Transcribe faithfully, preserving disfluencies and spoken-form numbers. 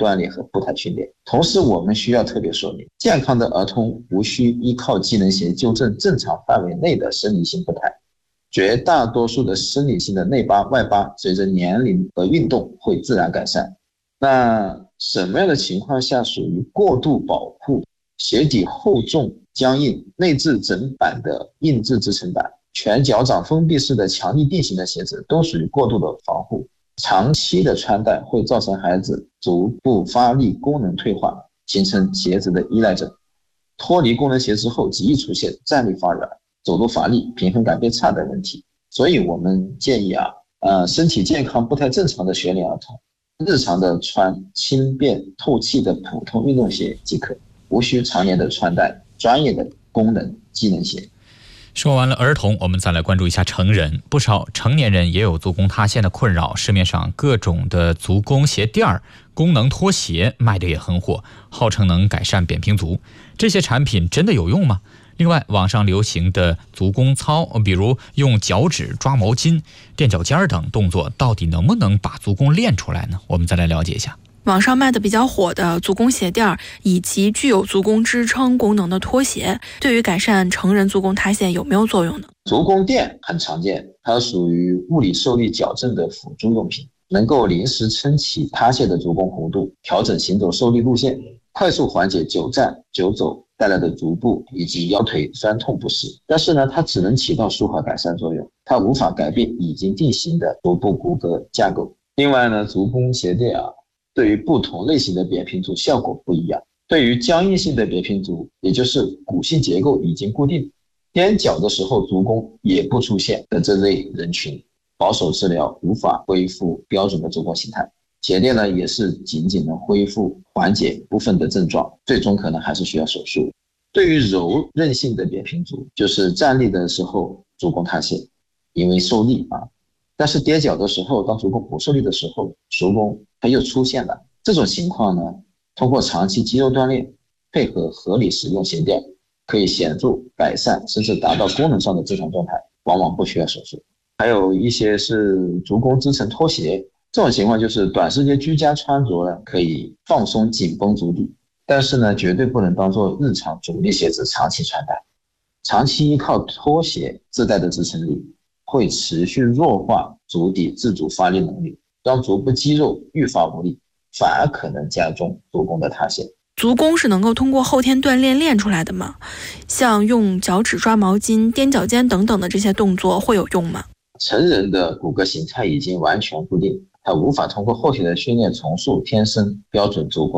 锻炼和步态训练。同时我们需要特别说明，健康的儿童无需依靠机能鞋纠正正常范围内的生理性步态，绝大多数的生理性的内八外八随着年龄和运动会自然改善。那什么样的情况下属于过度保护？鞋底厚重僵硬，内置整板的硬质支撑板，全脚掌封闭式的强力定型的鞋子都属于过度的防护。长期的穿戴会造成孩子足部发力功能退化，形成鞋子的依赖症。脱离功能鞋之后极易出现站立发软、走路乏力、平衡感变差的问题。所以我们建议啊，呃，身体健康不太正常的学龄儿童，日常的穿轻便透气的普通运动鞋即可，无需常年的穿戴专业的功能机能鞋。 说完了儿童，我们再来关注一下成人。不少成年人也有足弓塌陷的困扰，市面上各种的足弓鞋垫儿、功能拖鞋卖的也很火，号称能改善扁平足。这些产品真的有用吗？另外，网上流行的足弓操，比如用脚趾抓毛巾、垫脚尖等动作，到底能不能把足弓练出来呢？我们再来了解一下。 网上卖的比较火的足弓鞋垫以及具有足弓支撑功能的拖鞋，对于改善成人足弓塌陷有没有作用呢？ 足弓垫很常见，它属于物理受力矫正的辅助用品，能够临时撑起塌陷的足弓弧度，调整行走受力路线，快速缓解久站久走带来的足部以及腰腿酸痛不适。但是呢，它只能起到舒缓改善作用，它无法改变已经定型的足部骨骼架构。另外呢，足弓鞋垫啊，对于不同类型的扁平足效果不一样。对于僵硬性的扁平足，也就是骨性结构已经固定，踮脚的时候足弓也不出现的这类人群，保守治疗无法恢复标准的足弓形态。鞋垫呢，也是仅仅能恢复缓解部分的症状，最终可能还是需要手术。对于柔韧性的扁平足，就是站立的时候足弓塌陷，因为受力啊，但是跌脚的时候，当足弓不受力的时候，足弓它又出现了。这种情况呢，通过长期肌肉锻炼，配合合理使用鞋垫，可以显著改善，甚至达到功能上的正常状态，往往不需要手术。还有一些是足弓支撑拖鞋，这种情况就是短时间居家穿着呢，可以放松紧绷足底，但是呢，绝对不能当做日常主力鞋子长期穿戴。长期依靠拖鞋自带的支撑力，会持续弱化足底自主发力能力，让足部肌肉愈发无力，反而可能加重足弓的塌陷。 足弓是能够通过后天锻炼练出来的吗？像用脚趾抓毛巾、踮脚尖等等的这些动作会有用吗？ 成人的骨骼形态已经完全固定，它无法通过后天的训练重塑天生标准足弓